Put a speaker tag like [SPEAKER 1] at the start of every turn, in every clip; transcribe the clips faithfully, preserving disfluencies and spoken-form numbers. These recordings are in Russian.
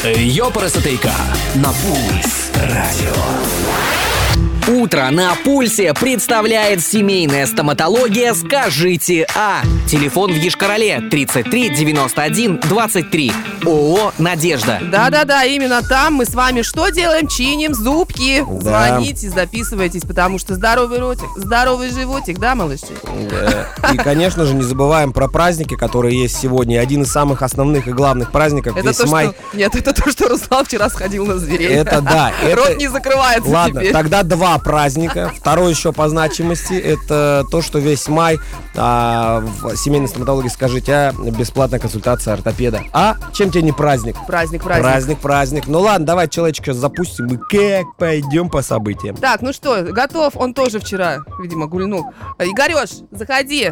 [SPEAKER 1] Ёпарасотейка на Пульс радио.
[SPEAKER 2] Утро на Пульсе представляет семейная стоматология «Скажите А». Телефон в Йошкар-Оле тридцать три девяносто один двадцать три. ООО «Надежда».
[SPEAKER 3] Да-да-да, именно там мы с вами что делаем? Чиним зубки.
[SPEAKER 4] Да.
[SPEAKER 3] Звоните, записывайтесь, потому что здоровый ротик, здоровый животик, да, малыши?
[SPEAKER 4] Да. И, конечно же, не забываем про праздники, которые есть сегодня. Один из самых основных и главных праздников
[SPEAKER 3] Это
[SPEAKER 4] весь
[SPEAKER 3] то,
[SPEAKER 4] май.
[SPEAKER 3] что... Нет, это то, что Руслан вчера сходил на зверей.
[SPEAKER 4] Это да.
[SPEAKER 3] Рот
[SPEAKER 4] это-
[SPEAKER 3] не закрывается
[SPEAKER 4] Ладно,
[SPEAKER 3] теперь.
[SPEAKER 4] тогда два праздника. Второй еще по значимости — это то, что весь май а, в семейной стоматологии «Скажите А» бесплатная консультация ортопеда. А чем тебе не праздник?
[SPEAKER 3] Праздник, праздник.
[SPEAKER 4] Праздник, праздник. Ну ладно, давай человечек сейчас запустим и как пойдем по событиям.
[SPEAKER 3] Так, ну что, готов? Он тоже вчера, видимо, гульнул. Игорёш, заходи.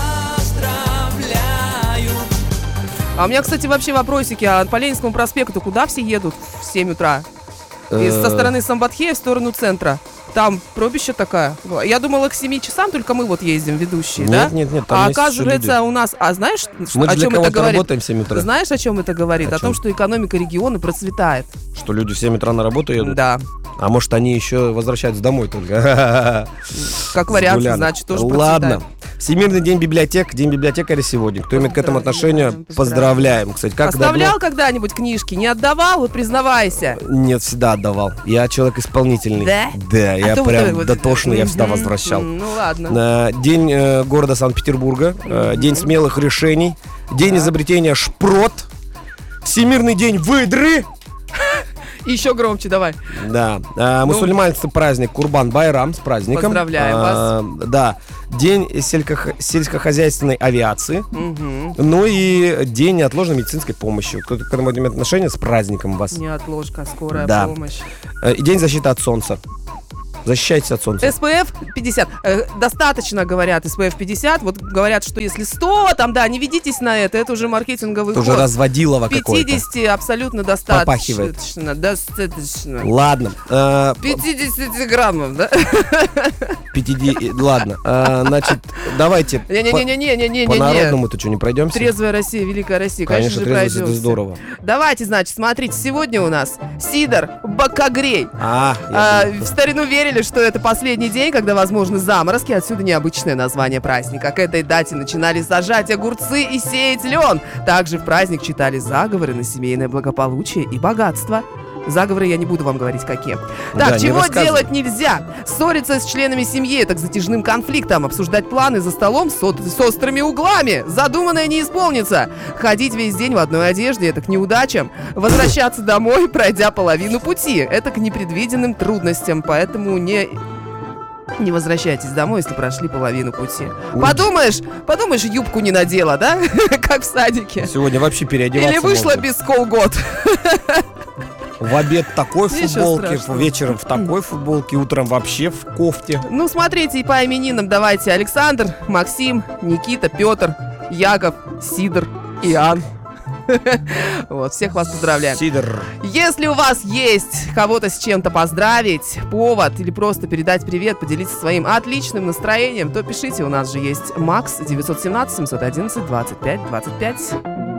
[SPEAKER 3] А у меня, кстати, вообще вопросики. А по Ленинскому проспекту куда все едут в семь утра? И со стороны Самбатхея в сторону центра. Там пробища такая. Я думала, к семи часам только мы вот ездим, ведущие, да?
[SPEAKER 4] Нет, нет, нет, там
[SPEAKER 3] А
[SPEAKER 4] есть еще
[SPEAKER 3] оказывается,
[SPEAKER 4] люди.
[SPEAKER 3] у нас... А знаешь,
[SPEAKER 4] Мы
[SPEAKER 3] о
[SPEAKER 4] для
[SPEAKER 3] чем это
[SPEAKER 4] кого-то
[SPEAKER 3] говорит?
[SPEAKER 4] работаем в семь утра.
[SPEAKER 3] Знаешь, о чем это говорит?
[SPEAKER 4] О
[SPEAKER 3] О, том,
[SPEAKER 4] чем?
[SPEAKER 3] что экономика региона процветает.
[SPEAKER 4] Что люди в семь утра на работу едут?
[SPEAKER 3] Да.
[SPEAKER 4] А может, они еще возвращаются домой только?
[SPEAKER 3] Как
[SPEAKER 4] С
[SPEAKER 3] вариант,
[SPEAKER 4] гулянок.
[SPEAKER 3] значит, тоже
[SPEAKER 4] Ладно.
[SPEAKER 3] процветает.
[SPEAKER 4] Всемирный день библиотек, день библиотекаря сегодня. Кто имеет к этому отношение,
[SPEAKER 3] Поздравляем,
[SPEAKER 4] поздравляем. Кстати, как
[SPEAKER 3] Оставлял
[SPEAKER 4] давно?
[SPEAKER 3] когда-нибудь книжки? Не отдавал? Вот признавайся.
[SPEAKER 4] Нет, всегда отдавал. Я человек исполнительный.
[SPEAKER 3] Да?
[SPEAKER 4] Да, я
[SPEAKER 3] А то вот
[SPEAKER 4] прям
[SPEAKER 3] это вот-
[SPEAKER 4] дотошно, я всегда
[SPEAKER 3] Мгм,
[SPEAKER 4] возвращал.
[SPEAKER 3] м, Ну ладно.
[SPEAKER 4] Э, День э, города Санкт-Петербурга, э, день смелых решений, день
[SPEAKER 3] Так.
[SPEAKER 4] изобретения шпрот, Всемирный день выдры.
[SPEAKER 3] И еще громче давай.
[SPEAKER 4] Да, а, мусульманский праздник Курбан-Байрам с праздником.
[SPEAKER 3] Поздравляем
[SPEAKER 4] А, Да, день сельскох- сельскохозяйственной авиации.
[SPEAKER 3] Мгм.
[SPEAKER 4] Ну и день неотложной медицинской помощи. Кто-то к этому имеет отношение, с праздником вас.
[SPEAKER 3] Неотложка, скорая
[SPEAKER 4] Да.
[SPEAKER 3] помощь.
[SPEAKER 4] Э, И день защиты от солнца. Защищайтесь от солнца.
[SPEAKER 3] эс пэ эф пятьдесят. Э, достаточно, говорят, эс пэ эф пятьдесят. Вот говорят, что если сто, там, да, не ведитесь на это, это уже маркетинговый
[SPEAKER 4] Это уже
[SPEAKER 3] ход.
[SPEAKER 4] разводилово какое-то.
[SPEAKER 3] пятьдесят абсолютно достаточно.
[SPEAKER 4] Попахивает.
[SPEAKER 3] Достаточно.
[SPEAKER 4] Ладно. э,
[SPEAKER 3] пятьдесят граммов, да?
[SPEAKER 4] пятиди- Ладно. э, Значит, давайте по-
[SPEAKER 3] Не-не-не-не-не-не-не.
[SPEAKER 4] по народному-то что, не пройдемся?
[SPEAKER 3] Трезвая Россия, великая Россия, конечно,
[SPEAKER 4] Конечно,
[SPEAKER 3] же
[SPEAKER 4] трезвость — это
[SPEAKER 3] пройдемся.
[SPEAKER 4] здорово.
[SPEAKER 3] Давайте, значит, смотрите, сегодня у нас Сидор Бакагрей.
[SPEAKER 4] А,
[SPEAKER 3] А,
[SPEAKER 4] я
[SPEAKER 3] в старину верили, что это последний день, когда возможны заморозки, отсюда необычное название праздника. К этой дате начинали сажать огурцы и сеять лен. Также в праздник читали заговоры на семейное благополучие и богатство. Заговоры я не буду вам говорить какие.
[SPEAKER 4] Да,
[SPEAKER 3] Так,
[SPEAKER 4] не
[SPEAKER 3] чего
[SPEAKER 4] рассказывай.
[SPEAKER 3] делать нельзя? Ссориться с членами семьи, это к затяжным конфликтам. Обсуждать планы за столом с, от- с острыми углами. Задуманное не исполнится. Ходить весь день в одной одежде, это к неудачам. Возвращаться домой, пройдя половину пути. Это к непредвиденным трудностям. Поэтому не... Не возвращайтесь домой, если прошли половину пути. Подумаешь, подумаешь, юбку не надела, да? Как в садике.
[SPEAKER 4] Сегодня вообще переодеваться
[SPEAKER 3] Или вышла
[SPEAKER 4] можно.
[SPEAKER 3] без колгот.
[SPEAKER 4] В обед в такой
[SPEAKER 3] Ничего
[SPEAKER 4] футболке,
[SPEAKER 3] страшного.
[SPEAKER 4] вечером в такой футболке, утром вообще в кофте.
[SPEAKER 3] Ну, смотрите, и по именинам давайте. Александр, Максим, Никита, Петр, Яков, Сидор, Иоанн. Вот, всех вас поздравляем.
[SPEAKER 4] Сидор.
[SPEAKER 3] Если у вас есть кого-то с чем-то поздравить, повод или просто передать привет, поделиться своим отличным настроением, то пишите, у нас же есть Макс девятьсот семнадцать семьсот одиннадцать двадцать пять двадцать пять.